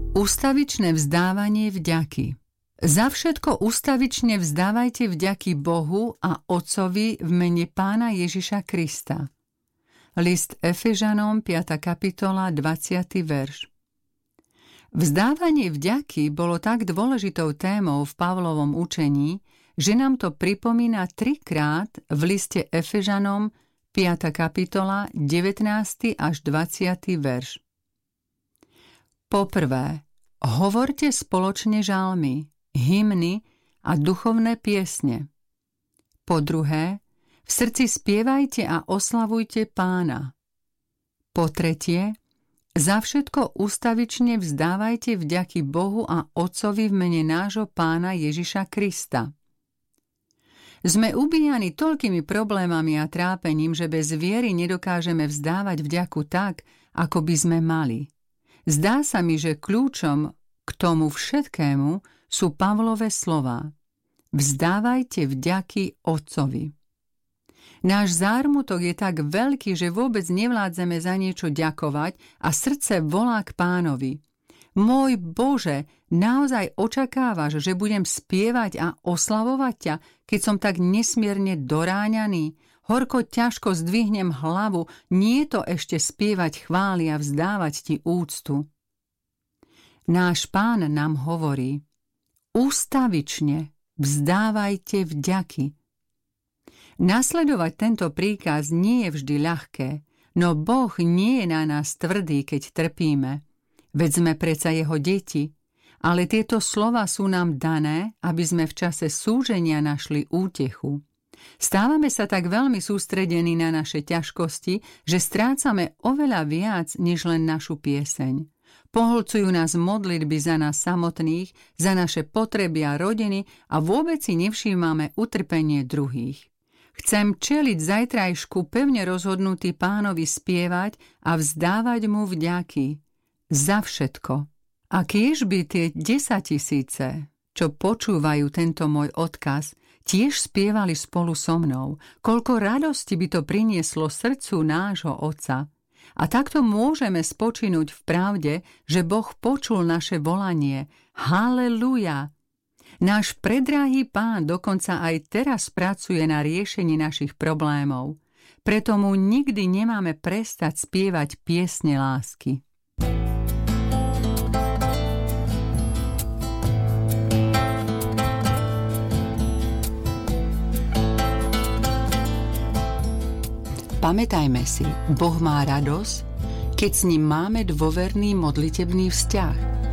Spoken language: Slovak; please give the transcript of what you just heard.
Ustavičné vzdávanie vďaky. Za všetko ustavične vzdávajte vďaky Bohu a Otcovi v mene Pána Ježiša Krista. List Efežanom, 5. kapitola, 20. verš. Vzdávanie vďaky bolo tak dôležitou témou v Pavlovom učení, že nám to pripomína 3-krát v liste Efežanom, 5. kapitola, 19. až 20. verš. Poprvé, hovorte spoločne žalmy, hymny a duchovné piesne. Po druhé, v srdci spievajte a oslavujte Pána. Po tretie, za všetko ustavične vzdávajte vďaky Bohu a Otcovi v mene nášho Pána Ježiša Krista. Sme ubíjani toľkými problémami a trápením, že bez viery nedokážeme vzdávať vďaku tak, ako by sme mali. Zdá sa mi, že kľúčom k tomu všetkému sú Pavlove slová. Vzdávajte vďaky Otcovi. Náš zármutok je tak veľký, že vôbec nevládzeme za niečo ďakovať a srdce volá k Pánovi. Môj Bože, naozaj očakávaš, že budem spievať a oslavovať ťa, keď som tak nesmierne doráňaný? Horko ťažko zdvihnem hlavu, nie to ešte spievať chvály a vzdávať ti úctu. Náš Pán nám hovorí, ustavične vzdávajte vďaky. Nasledovať tento príkaz nie je vždy ľahké, no Boh nie je na nás tvrdý, keď trpíme. Veď sme predsa jeho deti, ale tieto slova sú nám dané, aby sme v čase súženia našli útechu. Stávame sa tak veľmi sústredení na naše ťažkosti, že strácame oveľa viac, než len našu pieseň. Pohlcujú nás modlitby za nás samotných, za naše potreby a rodiny a vôbec si nevšímame utrpenie druhých. Chcem čeliť zajtrajšku pevne rozhodnutý Pánovi spievať a vzdávať mu vďaky. Za všetko. A kiež by tie 10 000, čo počúvajú tento môj odkaz, tiež spievali spolu so mnou, koľko radosti by to prinieslo srdcu nášho Otca. A takto môžeme spočinúť v pravde, že Boh počul naše volanie. Haleluja! Náš predrahý Pán dokonca aj teraz pracuje na riešení našich problémov. Preto mu nikdy nemáme prestať spievať piesne lásky. Pamätajme si, Boh má radosť, keď s ním máme dôverný modlitebný vzťah.